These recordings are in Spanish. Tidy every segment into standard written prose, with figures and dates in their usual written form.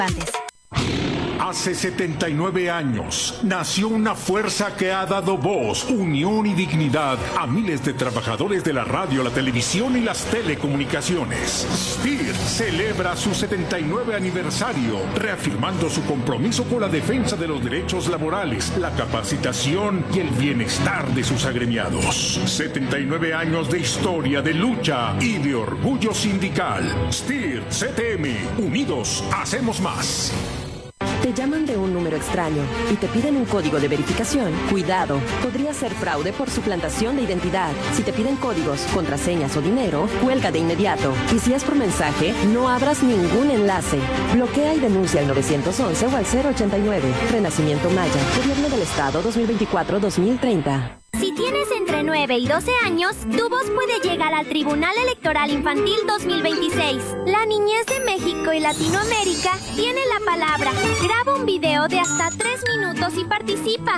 participantes. Hace 79 años nació una fuerza que ha dado voz, unión y dignidad a miles de trabajadores de la radio, la televisión y las telecomunicaciones. STIR celebra su 79 aniversario, reafirmando su compromiso con la defensa de los derechos laborales, la capacitación y el bienestar de sus agremiados. 79 años de historia, de lucha y de orgullo sindical. STIR CTM, unidos hacemos más. Te llaman de un número extraño y te piden un código de verificación. Cuidado, podría ser fraude por suplantación de identidad. Si te piden códigos, contraseñas o dinero, cuelga de inmediato. Y si es por mensaje, no abras ningún enlace. Bloquea y denuncia al 911 o al 089. Renacimiento Maya, Gobierno del Estado 2024-2030. Si tienes entre 9 y 12 años, tu voz puede llegar al Tribunal Electoral Infantil 2026. La niñez de México y Latinoamérica tiene la palabra. Graba un video de hasta 3 minutos y participa.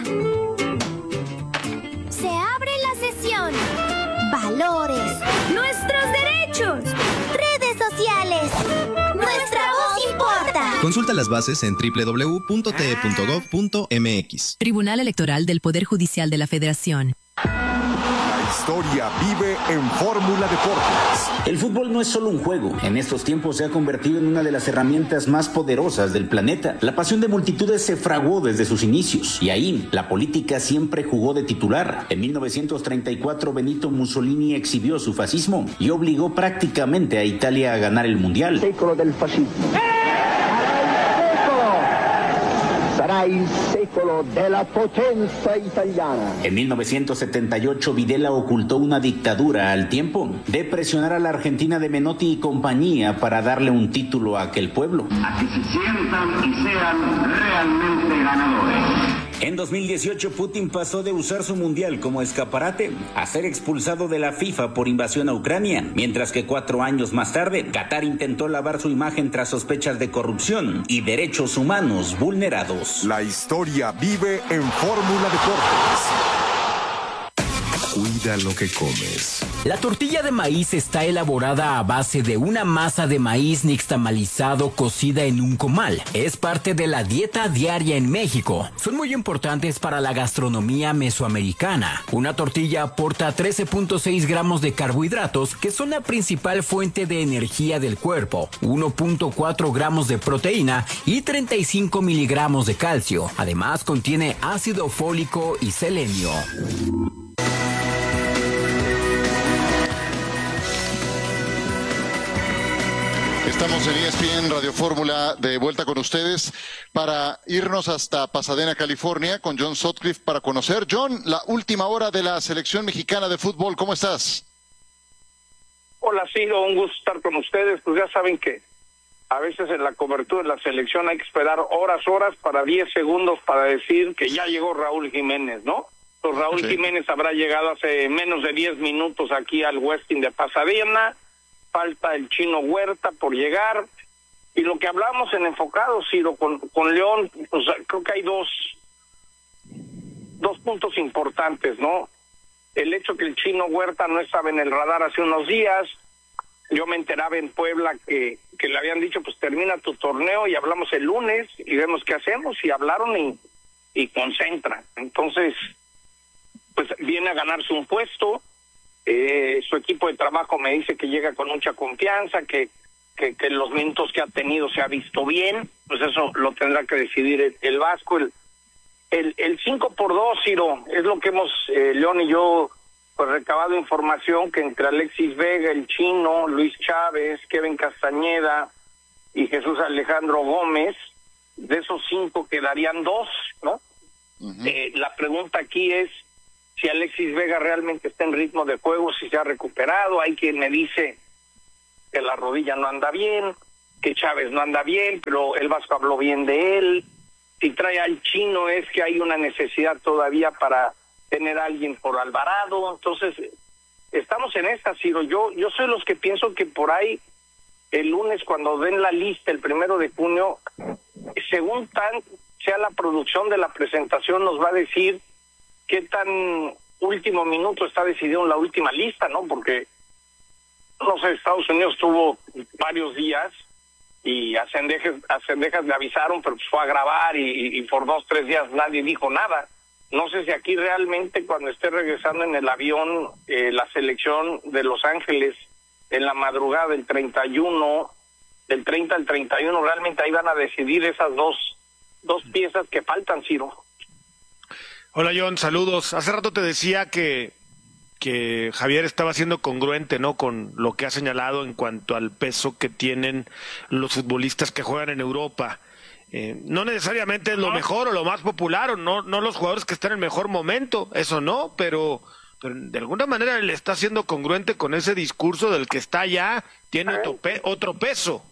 Se abre la sesión. Valores. Nuestros derechos. Redes sociales. Nuestra voz importa. Consulta las bases en www.te.gov.mx. Tribunal Electoral del Poder Judicial de la Federación. La historia vive en Fórmula Deportes. El fútbol no es solo un juego. En estos tiempos se ha convertido en una de las herramientas más poderosas del planeta. La pasión de multitudes se fraguó desde sus inicios. Y ahí, la política siempre jugó de titular. En 1934, Benito Mussolini exhibió su fascismo y obligó prácticamente a Italia a ganar el Mundial. Secolo del fascismo. Sarà il secolo della potenza italiana. En 1978, Videla ocultó una dictadura al tiempo de presionar a la Argentina de Menotti y compañía para darle un título a aquel pueblo. A que se sientan y sean realmente ganadores. En 2018, Putin pasó de usar su mundial como escaparate a ser expulsado de la FIFA por invasión a Ucrania, mientras que 4 años más tarde, Qatar intentó lavar su imagen tras sospechas de corrupción y derechos humanos vulnerados. La historia vive en Fórmula Deportes. Cuida lo que comes. La tortilla de maíz está elaborada a base de una masa de maíz nixtamalizado cocida en un comal. Es parte de la dieta diaria en México. Son muy importantes para la gastronomía mesoamericana. Una tortilla aporta 13.6 gramos de carbohidratos, que son la principal fuente de energía del cuerpo, 1.4 gramos de proteína y 35 miligramos de calcio. Además, contiene ácido fólico y selenio. Estamos en ESPN Radio Fórmula de vuelta con ustedes para irnos hasta Pasadena, California, con John Sutcliffe para conocer. John, la última hora de la selección mexicana de fútbol, ¿cómo estás? Hola, Ciro, un gusto estar con ustedes. Pues ya saben que a veces en la cobertura de la selección hay que esperar horas para 10 segundos para decir que ya llegó Raúl Jiménez, ¿no? Pues Raúl Jiménez habrá llegado hace menos de 10 minutos aquí al Westin de Pasadena. Falta el Chino Huerta por llegar, y lo que hablamos en Enfocados, Ciro, con León, pues creo que hay dos puntos importantes, ¿no? El hecho que el Chino Huerta no estaba en el radar hace unos días. Yo me enteraba en Puebla que le habían dicho, pues termina tu torneo y hablamos el lunes y vemos qué hacemos, y hablaron y concentran. Entonces, pues viene a ganarse un puesto. Su equipo de trabajo me dice que llega con mucha confianza, que los minutos que ha tenido se ha visto bien. Pues eso lo tendrá que decidir el Vasco. El 5x2, Ciro, es lo que hemos, León y yo, pues recabado información, que entre Alexis Vega, el Chino, Luis Chávez, Kevin Castañeda y Jesús Alejandro Gómez, de esos 5 quedarían 2, ¿no? La pregunta aquí es si Alexis Vega realmente está en ritmo de juego, si se ha recuperado. Hay quien me dice que la rodilla no anda bien, que Chávez no anda bien, pero el Vasco habló bien de él. Si trae al Chino es que hay una necesidad todavía para tener a alguien por Alvarado. Entonces, estamos en esta, Ciro. Yo soy los que pienso que por ahí, el lunes, cuando den la lista, el 1 de junio, según sea la producción de la presentación, nos va a decir qué tan último minuto está decidido en la última lista, ¿no? Porque, no sé, Estados Unidos tuvo varios días y a Cendejas le avisaron, pero fue a grabar y por 2-3 días nadie dijo nada. No sé si aquí realmente cuando esté regresando en el avión la selección de Los Ángeles en la madrugada del 30 al 31, realmente ahí van a decidir esas dos piezas que faltan, Ciro. Hola John, saludos. Hace rato te decía que Javier estaba siendo congruente, ¿no?, con lo que ha señalado en cuanto al peso que tienen los futbolistas que juegan en Europa. No necesariamente es lo mejor o lo más popular, o no los jugadores que están en el mejor momento, eso no, pero de alguna manera le está siendo congruente con ese discurso del que está allá, tiene otro peso.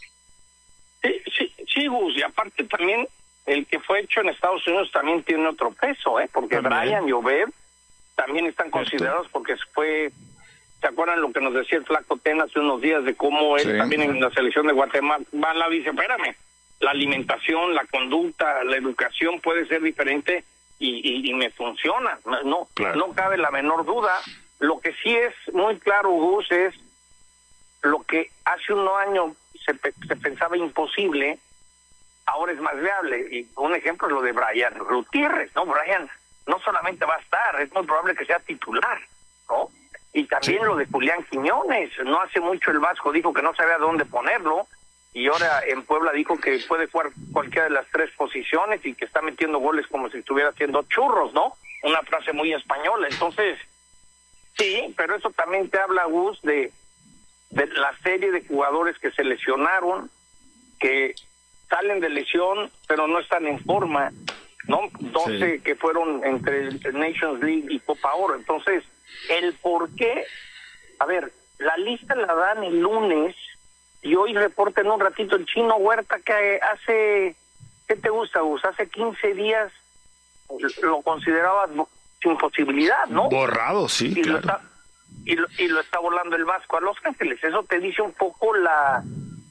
Sí, Gus, y aparte también el que fue hecho en Estados Unidos también tiene otro peso, porque también Brian y Obed también están considerados porque ¿se acuerdan lo que nos decía el Flaco Tena hace unos días de cómo él también en la selección de Guatemala dice, espérame, la alimentación, la conducta, la educación puede ser diferente y me funciona, no cabe la menor duda. Lo que sí es muy claro, Gus, es lo que hace unos años se pensaba imposible, ahora es más viable, y un ejemplo es lo de Brian Gutiérrez, ¿no? Brian no solamente va a estar, es muy probable que sea titular, ¿no? Y también lo de Julián Quiñones, no hace mucho el Vasco dijo que no sabía dónde ponerlo, y ahora en Puebla dijo que puede jugar cualquiera de las 3 posiciones y que está metiendo goles como si estuviera haciendo churros, ¿no? Una frase muy española. Entonces, sí, pero eso también te habla, Gus, de la serie de jugadores que se lesionaron, que salen de lesión, pero no están en forma, ¿no? 12 que fueron entre Nations League y Copa Oro. Entonces, el por qué, a ver, la lista la dan el lunes, y hoy reporta en un ratito el Chino Huerta que hace, ¿qué te gusta, Gus? Hace 15 días lo consideraba sin posibilidad, ¿no? Borrado, sí, y claro. Lo está volando el Vasco a Los Ángeles. Eso te dice un poco la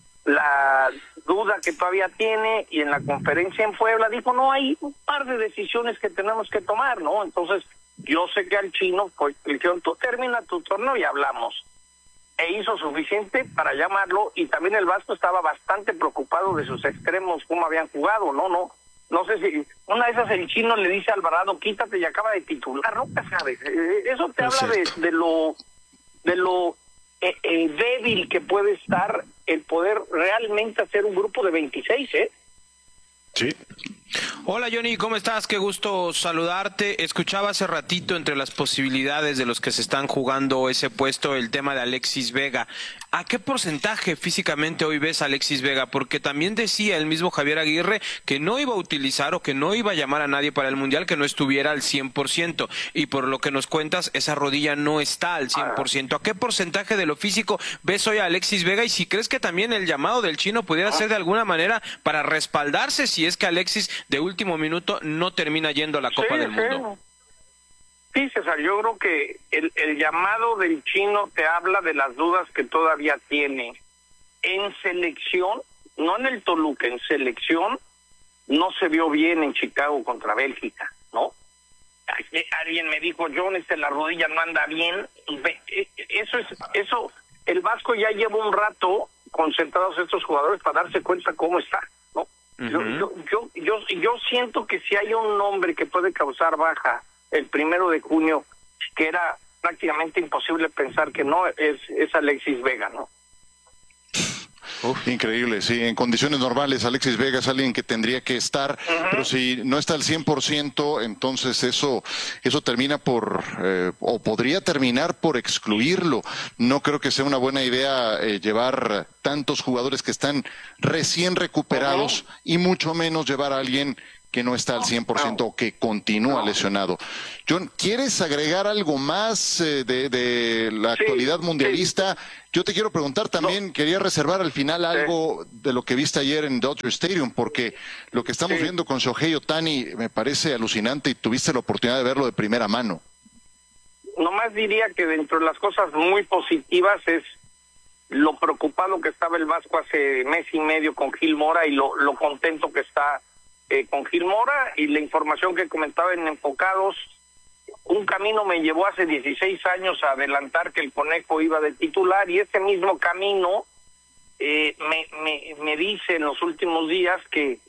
duda que todavía tiene, y en la conferencia en Puebla dijo, no, hay un par de decisiones que tenemos que tomar, ¿no? Entonces, yo sé que al Chino pues, le dijeron, tú termina tu torneo y hablamos. E hizo suficiente para llamarlo, y también el Vasco estaba bastante preocupado de sus extremos, cómo habían jugado, no sé si una de esas el Chino le dice a Alvarado, quítate, y acaba de titular, nunca sabes. Eso te habla de lo débil que puede estar el poder realmente hacer un grupo de 26, Sí. Hola Johnny, ¿cómo estás? Qué gusto saludarte. Escuchaba hace ratito entre las posibilidades de los que se están jugando ese puesto el tema de Alexis Vega. ¿A qué porcentaje físicamente hoy ves a Alexis Vega? Porque también decía el mismo Javier Aguirre que no iba a utilizar o que no iba a llamar a nadie para el Mundial que no estuviera al 100%. Y por lo que nos cuentas, esa rodilla no está al 100%. ¿A qué porcentaje de lo físico ves hoy a Alexis Vega? Y si crees que también el llamado del Chino pudiera ser de alguna manera para respaldarse si es que Alexis de último minuto no termina yendo a la Copa del Mundo. Sí, César, yo creo que el llamado del Chino te habla de las dudas que todavía tiene. En selección, no en el Toluca, en selección, no se vio bien en Chicago contra Bélgica, ¿no? Alguien me dijo, John, la rodilla no anda bien. Eso, el Vasco ya lleva un rato concentrados estos jugadores para darse cuenta cómo está, ¿no? Yo siento que si hay un nombre que puede causar baja el 1 de junio, que era prácticamente imposible pensar que no, es Alexis Vega, ¿no? Increíble, sí. En condiciones normales, Alexis Vega es alguien que tendría que estar, pero si no está al 100%, entonces eso termina por, o podría terminar por excluirlo. No creo que sea una buena idea llevar tantos jugadores que están recién recuperados y mucho menos llevar a alguien que no está al 100% o que continúa lesionado. John, ¿quieres agregar algo más de la actualidad mundialista? Yo te quiero preguntar también, quería reservar al final algo de lo que viste ayer en Dodger Stadium, porque lo que estamos viendo con Shohei Ohtani me parece alucinante y tuviste la oportunidad de verlo de primera mano. Nomás diría que dentro de las cosas muy positivas es lo preocupado que estaba el Vasco hace mes y medio con Gil Mora y lo contento que está con Gil Mora, y la información que comentaba en Enfocados. Un camino me llevó hace 16 años a adelantar que el Conejo iba de titular, y ese mismo camino me dice en los últimos días que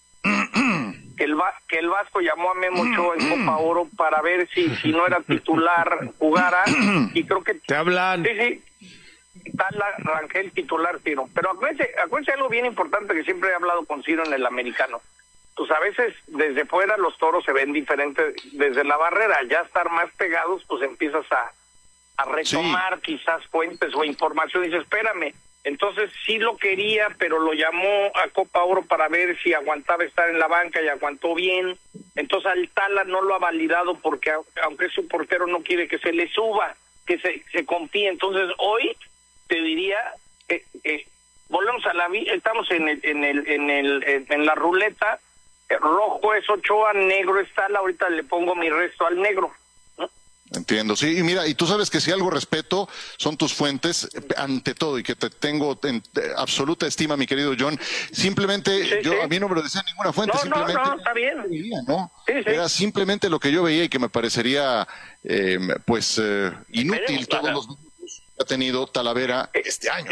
el Vasco llamó a Memo Ochoa en Copa Oro para ver si no era titular, jugara, y creo que... Te hablan. Sí, Tala Rangel titular, Ciro. Pero acuérdense algo bien importante que siempre he hablado con Ciro en el americano. Pues a veces desde fuera los toros se ven diferentes, desde la barrera, ya estar más pegados, pues empiezas a retomar quizás fuentes o información y dices, espérame. Entonces sí lo quería, pero lo llamó a Copa Oro para ver si aguantaba estar en la banca y aguantó bien. Entonces al Tala no lo ha validado porque aunque es su portero no quiere que se le suba, que se confíe. Entonces hoy te diría volvemos a la vida, estamos en la ruleta. Rojo es Ochoa, negro es Tala. Ahorita le pongo mi resto al negro. Entiendo, sí, y mira, y tú sabes que si algo respeto son tus fuentes ante todo y que te tengo en absoluta estima, mi querido John. Simplemente, a mí no me lo decía ninguna fuente, simplemente... No, está bien. ¿No? Era simplemente lo que yo veía y que me parecería, inútil todos los minutos que ha tenido Talavera este año.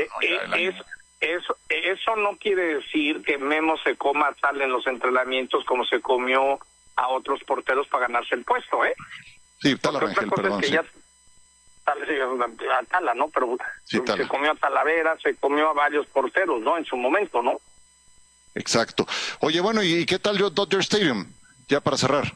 Eso no quiere decir que Memo se coma a Tala en los entrenamientos como se comió a otros porteros para ganarse el puesto, ¿eh? Sí, Tala Rangel, perdón. A Tala, ¿no? Pero sí, se comió a Talavera, se comió a varios porteros, ¿no? En su momento, ¿no? Exacto. Oye, bueno, ¿y qué tal Dodger Stadium? Ya para cerrar.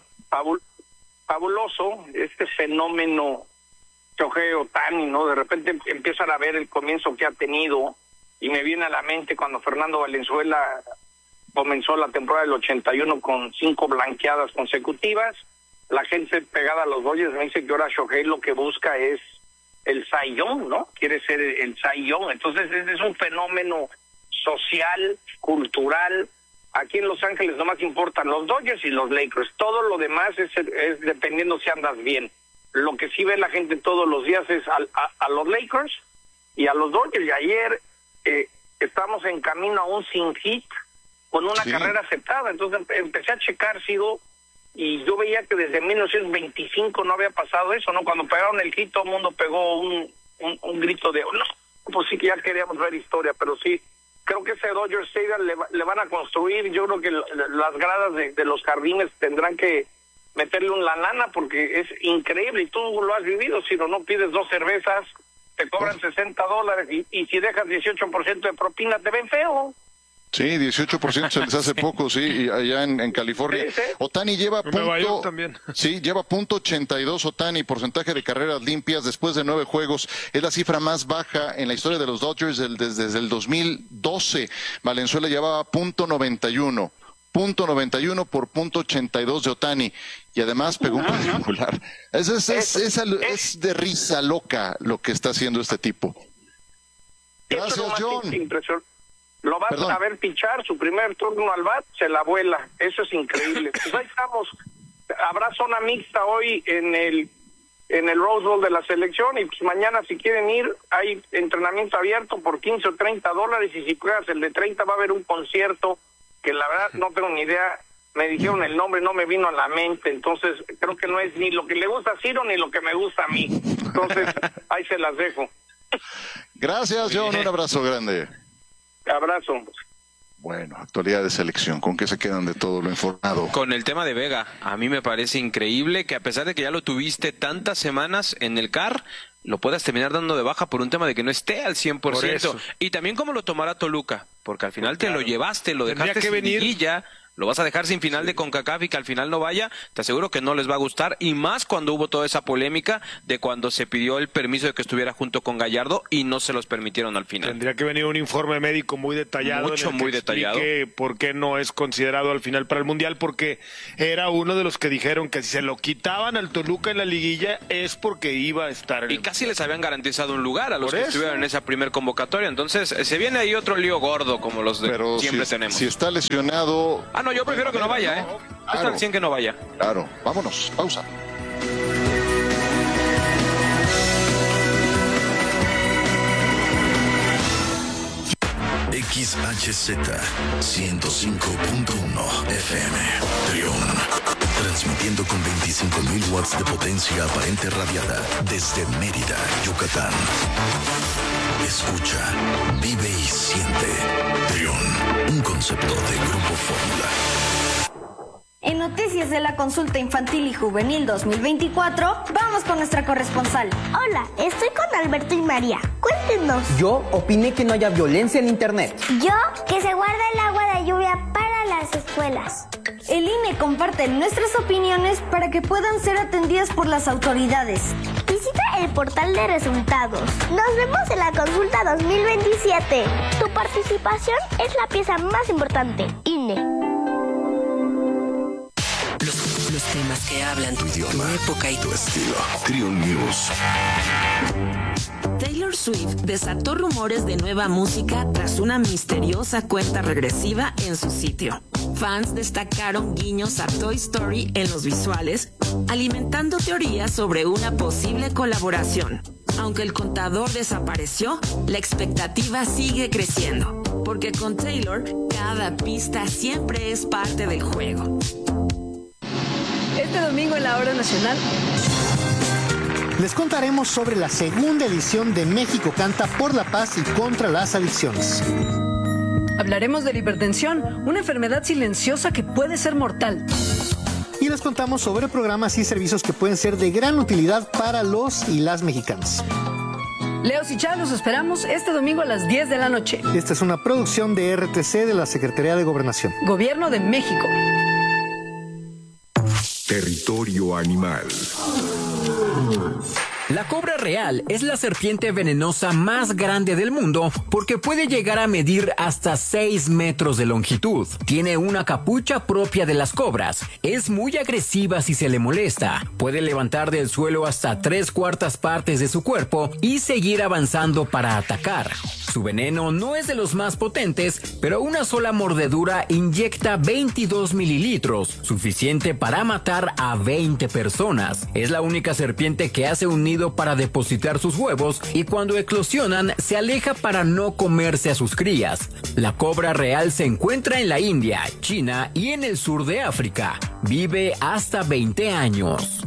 Fabuloso, este fenómeno Shohei Ohtani, ¿no? De repente empiezan a ver el comienzo que ha tenido y me viene a la mente cuando Fernando Valenzuela comenzó la temporada del 81 con 5 blanqueadas consecutivas. La gente pegada a los Dodgers me dice que ahora Shohei lo que busca es el Cy Young, ¿no? Quiere ser el Cy Young. Entonces es un fenómeno social, cultural. Aquí en Los Ángeles nomás importan los Dodgers y los Lakers. Todo lo demás es dependiendo si andas bien. Lo que sí ve la gente todos los días es a los Lakers y a los Dodgers. Y ayer estamos en camino a un sin hit con una carrera aceptada. Entonces empecé a checar, y yo veía que desde 1925 no había pasado eso, ¿no? Cuando pegaron el hit, todo el mundo pegó un grito de, no, pues sí que ya queríamos ver historia, pero sí, creo que ese Dodger Stadium le van a construir. Yo creo que las gradas de los jardines tendrán que meterle la lana porque es increíble y tú lo has vivido. Si no pides 2 cervezas, te cobran $60 y si dejas 18% de propina te ven feo. Sí, 18% se les hace poco, sí, allá en California. Sí. Ohtani lleva Nueva York también. Sí, lleva .82 Ohtani, porcentaje de carreras limpias después de 9 juegos. Es la cifra más baja en la historia de los Dodgers desde el 2012. Valenzuela llevaba .91 por .82 de Ohtani y además pegó un cuadrangular. Es de risa loca lo que está haciendo este tipo. Gracias, John. Lo vas a ver pichar su primer turno al bat, se la vuela. Eso es increíble. Pues ahí estamos. Habrá zona mixta hoy en el Rose Bowl de la selección y pues mañana si quieren ir hay entrenamiento abierto por $15 o $30 y si juegas el de 30 va a haber un concierto que la verdad no tengo ni idea. Me dijeron el nombre, no me vino a la mente, entonces creo que no es ni lo que le gusta a Ciro ni lo que me gusta a mí. Entonces ahí se las dejo. Gracias, John. Un abrazo grande. Abrazo. Bueno, actualidad de selección, ¿con qué se quedan de todo lo informado? Con el tema de Vega, a mí me parece increíble que a pesar de que ya lo tuviste tantas semanas en el CAR, lo puedas terminar dando de baja por un tema de que no esté al 100%. Y también cómo lo tomará Toluca, porque al final te lo llevaste, lo dejaste sin liguilla, lo vas a dejar sin final de CONCACAF y que al final no vaya, te aseguro que no les va a gustar, y más cuando hubo toda esa polémica de cuando se pidió el permiso de que estuviera junto con Gallardo y no se los permitieron al final. Tendría que venir un informe médico muy detallado. Muy detallado. Por qué no es considerado al final para el Mundial, porque era uno de los que dijeron que si se lo quitaban al Toluca en la liguilla es porque iba a estar en y casi les habían garantizado un lugar a los que estuvieron en esa primer convocatoria, entonces se viene ahí otro lío gordo como los de siempre tenemos. Si está lesionado... No, yo prefiero que no vaya, ¿eh? Hasta el 100 que no vaya. Claro, vámonos, pausa. XHZ 105.1 FM Trión, transmitiendo con 25.000 watts de potencia aparente radiada desde Mérida, Yucatán. escucha, vive y siente. Trión, un concepto de Grupo Fórmula. En noticias de la consulta infantil y juvenil 2024, vamos con nuestra corresponsal. Hola, estoy con Alberto y María. Cuéntenos. Yo opiné que no haya violencia en internet. Yo, que se guarda el agua de lluvia para las escuelas. El INE comparte nuestras opiniones para que puedan ser atendidas por las autoridades. Visita el portal de resultados. Nos vemos en la consulta 2027. Tu participación es la pieza más importante. INE. Los temas que hablan tu idioma, tu época y tu estilo. Trión News. Taylor Swift desató rumores de nueva música tras una misteriosa cuenta regresiva en su sitio. Fans destacaron guiños a Toy Story en los visuales, alimentando teorías sobre una posible colaboración. Aunque el contador desapareció, la expectativa sigue creciendo, porque con Taylor, cada pista siempre es parte del juego. Este domingo en la Hora Nacional les contaremos sobre la segunda edición de México Canta por la Paz y contra las adicciones. Hablaremos de la hipertensión, una enfermedad silenciosa que puede ser mortal. Y les contamos sobre programas y servicios que pueden ser de gran utilidad para los y las mexicanos. Leos y Chá, los esperamos este domingo a las 10 de la noche. Esta es una producción de RTC de la Secretaría de Gobernación. Gobierno de México. Territorio animal. La cobra real es la serpiente venenosa más grande del mundo porque puede llegar a medir hasta 6 metros de longitud. Tiene una capucha propia de las cobras. Es muy agresiva si se le molesta. Puede levantar del suelo hasta 3/4 partes de su cuerpo y seguir avanzando para atacar. Su veneno no es de los más potentes, pero una sola mordedura inyecta 22 mililitros, suficiente para matar a 20 personas. Es la única serpiente que hace un nido para depositar sus huevos y cuando eclosionan se aleja para no comerse a sus crías. La cobra real se encuentra en la India, China y en el sur de África. Vive hasta 20 años.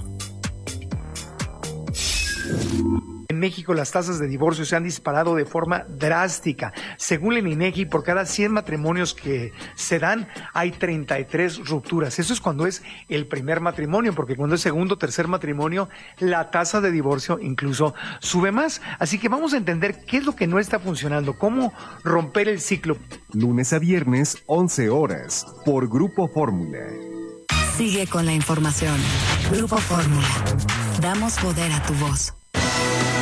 En México las tasas de divorcio se han disparado de forma drástica. Según el INEGI, por cada 100 matrimonios que se dan, hay 33 rupturas. Eso es cuando es el primer matrimonio, porque cuando es segundo o tercer matrimonio, la tasa de divorcio incluso sube más. Así que vamos a entender qué es lo que no está funcionando, cómo romper el ciclo. Lunes a viernes, 11 horas, por Grupo Fórmula. Sigue con la información. Grupo Fórmula. Damos poder a tu voz.